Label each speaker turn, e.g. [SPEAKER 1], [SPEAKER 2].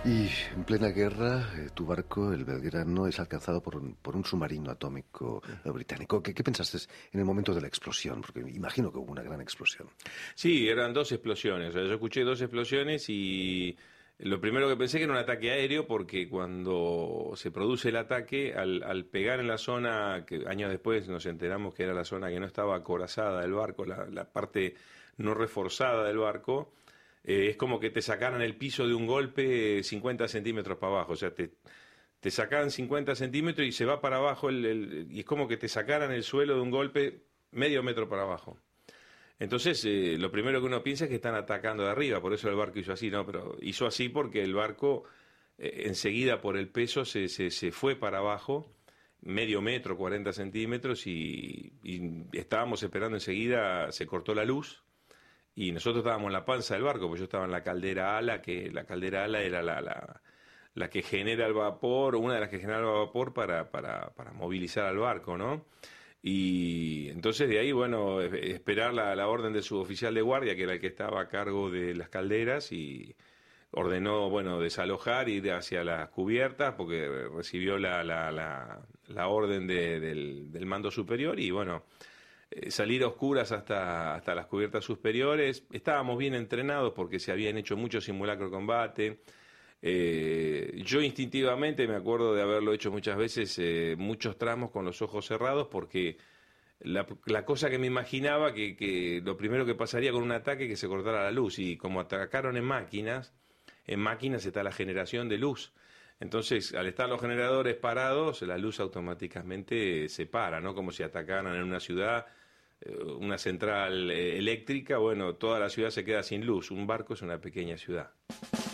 [SPEAKER 1] Y en plena guerra, tu barco, el Belgrano, es alcanzado por un submarino atómico británico. ¿Qué pensaste en el momento de la explosión? Porque imagino que hubo una gran explosión.
[SPEAKER 2] Sí, eran dos explosiones. O sea, yo escuché dos explosiones y lo primero que pensé que era un ataque aéreo porque cuando se produce el ataque, al pegar en la zona, que años después nos enteramos que era la zona que no estaba acorazada del barco, la parte no reforzada del barco, es como que te sacaran el piso de un golpe 50 centímetros para abajo. O sea, te sacan 50 centímetros y se va para abajo, y es como que te sacaran el suelo de un golpe medio metro para abajo. Entonces, lo primero que uno piensa es que están atacando de arriba, por eso el barco hizo así, ¿no? Pero hizo así porque el barco, enseguida por el peso, se fue para abajo, medio metro, 40 centímetros, y estábamos esperando enseguida, se cortó la luz, y nosotros estábamos en la panza del barco, pues yo estaba en la caldera ala, que la caldera ala era la que genera el vapor, una de las que genera el vapor para movilizar al barco, ¿no? Y entonces de ahí, bueno, esperar la orden del suboficial de guardia, que era el que estaba a cargo de las calderas, y ordenó, bueno, desalojar, ir hacia las cubiertas, porque recibió la orden del mando superior, y bueno, salir a oscuras hasta las cubiertas superiores. Estábamos bien entrenados porque se habían hecho muchos simulacros de combate. Yo instintivamente me acuerdo de haberlo hecho muchas veces, muchos tramos con los ojos cerrados, porque la cosa que me imaginaba que lo primero que pasaría con un ataque es que se cortara la luz, y como atacaron en máquinas está la generación de luz. Entonces, al estar los generadores parados, la luz automáticamente se para, ¿no? Como si atacaran en una ciudad, una central eléctrica, bueno, toda la ciudad se queda sin luz. Un barco es una pequeña ciudad.